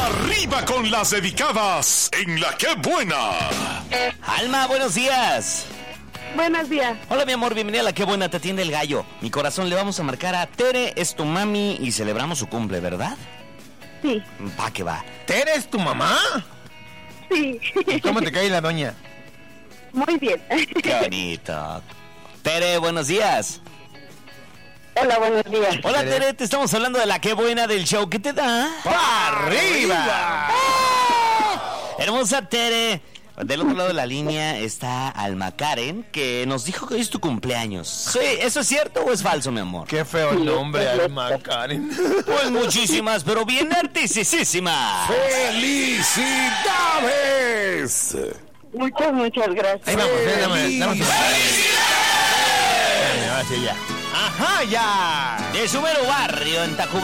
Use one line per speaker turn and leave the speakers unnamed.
Arriba con las dedicadas en La Qué Buena.
Alma, buenos días.
Buenos días.
Hola, mi amor, bienvenida a La Qué Buena, te atiende el gallo. Mi corazón, le vamos a marcar a Tere, es tu mami y celebramos su cumple, ¿verdad?
Sí.
Va que va.
¿Tere es tu mamá?
Sí.
¿Y cómo te cae la doña?
Muy bien.
Qué bonito. Tere, buenos días.
Hola, buenos días.
Hola, Tere, te estamos hablando de La Qué Buena del show. ¿Qué te da?
¡Pa' arriba!
Hermosa Tere. Del otro lado de la línea está Alma Karen, que nos dijo que hoy es tu cumpleaños. Sí, ¿eso es cierto o es falso, mi amor?
Qué feo nombre, Alma Karen.
Pues muchísimas, pero bien artisísimas.
¡Felicidades!
Muchas gracias.
Ahí vamos, dame. Ahora sí, ya. ¡Ajá, ya!
De su mero barrio en Tacuba.